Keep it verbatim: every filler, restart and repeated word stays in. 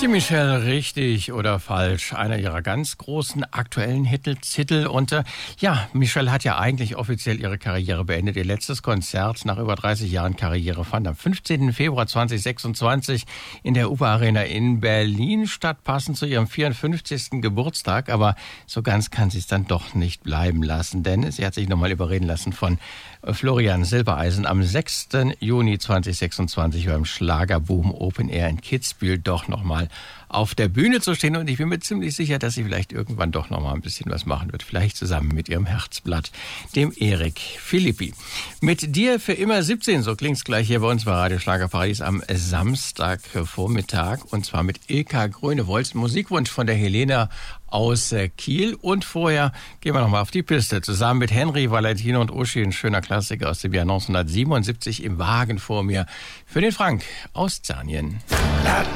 Die Michelle, richtig oder falsch? Einer ihrer ganz großen aktuellen Titel. Und äh, ja, Michelle hat ja eigentlich offiziell ihre Karriere beendet. Ihr letztes Konzert nach über dreißig Jahren Karriere fand am fünfzehnten Februar zweitausendsechsundzwanzig in der UFA Arena in Berlin statt, passend zu ihrem vierundfünfzigsten Geburtstag. Aber so ganz kann sie es dann doch nicht bleiben lassen, denn sie hat sich nochmal überreden lassen von Florian Silbereisen am sechsten Juni zweitausendsechsundzwanzig beim Schlagerboom Open Air in Kitzbühel doch nochmal auf der Bühne zu stehen. Und ich bin mir ziemlich sicher, dass sie vielleicht irgendwann doch nochmal ein bisschen was machen wird. Vielleicht zusammen mit ihrem Herzblatt, dem Erik Philippi. Mit dir für immer siebzehn, so klingt's gleich hier bei uns bei Radio Schlagerparadies am Samstagvormittag. Und zwar mit Ilka Grönewolds, Musikwunsch von der Helena aus Kiel. Und vorher gehen wir nochmal auf die Piste. Zusammen mit Henry, Valentino und Uschi, ein schöner Klassiker aus dem Jahr neunzehnhundertsiebenundsiebzig im Wagen vor mir. Für den Frank aus Zernien.